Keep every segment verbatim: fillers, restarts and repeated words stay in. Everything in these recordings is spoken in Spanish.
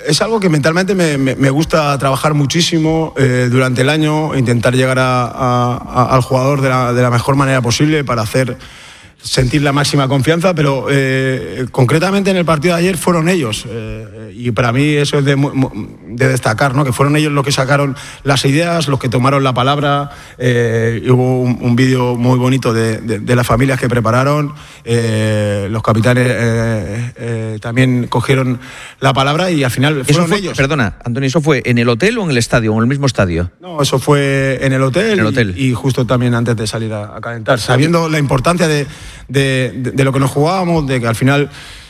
es algo que mentalmente me, me, me gusta trabajar muchísimo eh, durante el año, intentar llegar a, a, a, al jugador de la, de la mejor manera posible para hacer sentir la máxima confianza, pero eh, concretamente en el partido de ayer fueron ellos, eh, y para mí eso es de, de destacar, ¿no? Que fueron ellos los que sacaron las ideas, los que tomaron la palabra. Eh, hubo un, un vídeo muy bonito de, de, de las familias que prepararon, eh, los capitanes eh, eh, también cogieron la palabra y al final fueron ¿Eso fue, ellos. Perdona, Antonio, ¿eso fue en el hotel o en el estadio o en el mismo estadio? No, eso fue en el hotel, en el hotel. Y, y justo también antes de salir a, a calentar, sabiendo la importancia de De, de, de lo que nos jugábamos, de que al final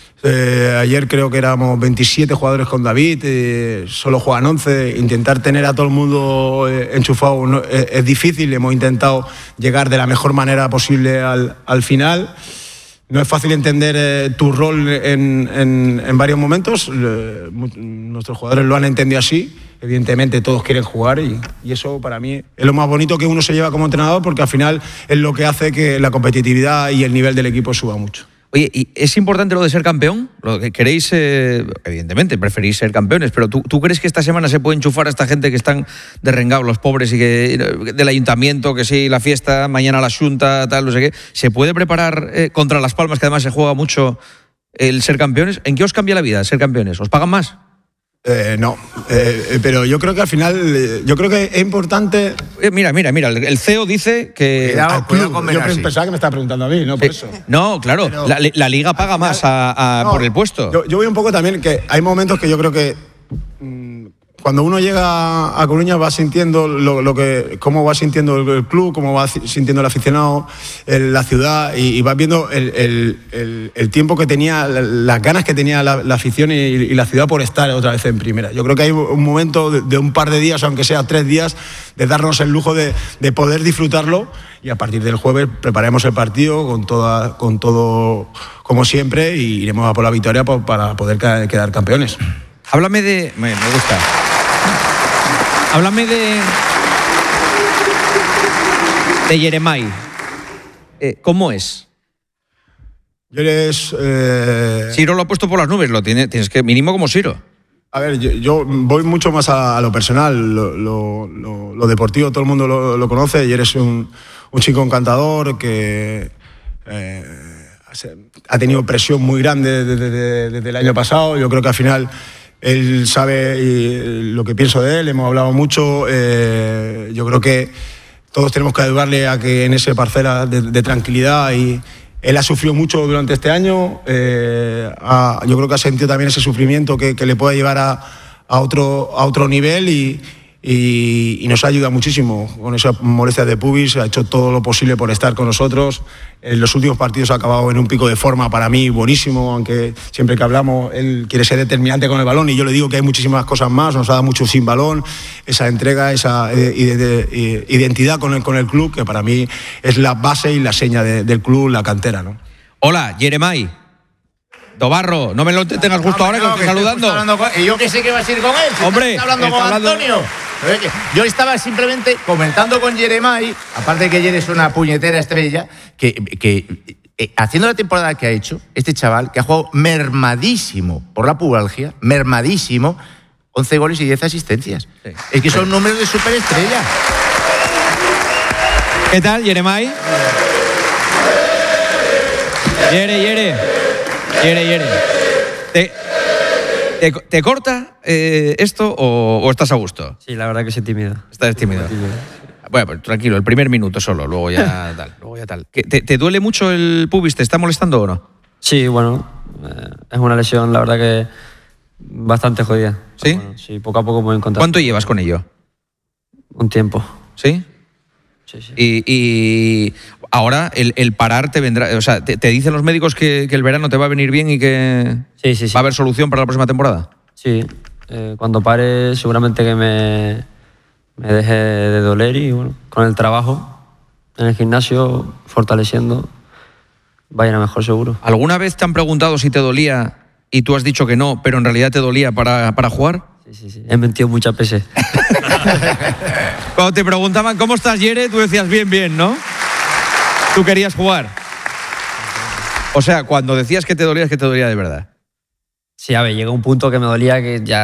eh, ayer creo que éramos veintisiete jugadores con David, eh, solo juegan once, intentar tener a todo el mundo eh, enchufado no, es, es difícil, hemos intentado llegar de la mejor manera posible al, al final. No es fácil entender eh, tu rol en, en, en varios momentos, eh, nuestros jugadores lo han entendido así. Evidentemente todos quieren jugar y, y eso para mí es lo más bonito que uno se lleva como entrenador, porque al final es lo que hace que la competitividad y el nivel del equipo suba mucho. Oye, ¿y es importante lo de ser campeón? Lo que queréis, eh, evidentemente, preferís ser campeones, pero ¿tú, ¿tú crees que esta semana se puede enchufar a esta gente que están derrengados, los pobres, y que del ayuntamiento, que sí, la fiesta, mañana la xunta, tal, no sé qué? ¿Se puede preparar eh, contra Las Palmas, que además se juega mucho el ser campeones? ¿En qué os cambia la vida ser campeones? ¿Os pagan más? Eh, no, eh, pero yo creo que al final, eh, yo creo que es importante... Eh, mira, mira, mira, el C E O dice que... Cuidado, club, yo pensaba que me estaba preguntando a mí, no por eso. No, claro, pero la, la Liga paga final, más a, a, no, por el puesto. Yo, yo voy un poco también, que hay momentos que yo creo que... Mmm, cuando uno llega a Coruña va sintiendo lo, lo que, cómo va sintiendo el club, cómo va sintiendo el aficionado, el, la ciudad, y, y vas viendo el, el, el, el tiempo que tenía, las ganas que tenía la, la afición y, y la ciudad por estar otra vez en primera. Yo creo que hay un momento de, de un par de días, aunque sea tres días, de darnos el lujo de, de poder disfrutarlo, y a partir del jueves prepararemos el partido con, toda, con todo como siempre y iremos a por la victoria por, para poder quedar campeones. Háblame de... Me, me gusta. Háblame de... De Yeremay. Eh, ¿Cómo es? Eres... Eh... Siro lo ha puesto por las nubes, lo tiene, tienes que mínimo como Siro. A ver, yo, yo voy mucho más a, a lo personal, lo, lo, lo, lo deportivo todo el mundo lo, lo conoce, y eres un, un chico encantador que eh, ha tenido presión muy grande desde, desde, desde el año pasado. Yo creo que al final... Él sabe lo que pienso de él, hemos hablado mucho. Eh, yo creo que todos tenemos que ayudarle a que en esa parcela de, de tranquilidad, y él ha sufrido mucho durante este año. Eh, ha, yo creo que ha sentido también ese sufrimiento que, que le puede llevar a, a, otro, a otro nivel, y, y, y nos ayuda muchísimo con esas molestias de pubis. Ha hecho todo lo posible por estar con nosotros. En los últimos partidos ha acabado en un pico de forma para mí buenísimo, aunque siempre que hablamos él quiere ser determinante con el balón, y yo le digo que hay muchísimas cosas más. Nos ha dado mucho sin balón, esa entrega, esa eh, identidad con el, con el club, que para mí es la base y la seña de, del club, la cantera, ¿no? Hola, Yeremay. Dobarro, no me lo tengas justo ahora, que no, estoy saludando. Con, y yo que sé que vas a ir con él. Si Hombre, está hablando está con hablando... Antonio. Yo estaba simplemente comentando con Yeremay, aparte de que Yere es una puñetera estrella, que, que eh, haciendo la temporada que ha hecho, este chaval, que ha jugado mermadísimo por la pubalgia, mermadísimo, once goles y diez asistencias. Sí. Es que son números de superestrella. ¿Qué tal, Yeremay? Yere, Yere. Yere, Yere. ¿Te, te, te corta eh, esto o, o estás a gusto? Sí, la verdad que soy tímido. Estás tímido. Bueno, pues tranquilo, el primer minuto solo, luego ya tal. Luego ya tal. ¿Te, ¿Te duele mucho el pubis? ¿Te está molestando o no? Sí, bueno, eh, es una lesión, la verdad que bastante jodida. ¿Sí? Bueno, sí, poco a poco me voy encontrando. ¿Cuánto llevas con ello? Un tiempo. ¿Sí? Sí, sí. Y, y ahora el, el parar te vendrá... O sea, ¿te, te dicen los médicos que, que el verano te va a venir bien y que sí, sí, sí. va a haber solución para la próxima temporada? Sí, eh, cuando pare seguramente que me, me deje de doler, y bueno, con el trabajo en el gimnasio, fortaleciendo, va a ir a mejor seguro. ¿Alguna vez te han preguntado si te dolía y tú has dicho que no, pero en realidad te dolía para, para jugar? Sí, sí, sí. He mentido muchas veces. Cuando te preguntaban cómo estás, Yere, tú decías bien, bien, ¿no? Tú querías jugar. O sea, cuando decías que te dolía, es que te dolía de verdad. Sí, a ver, llega un punto que me dolía que ya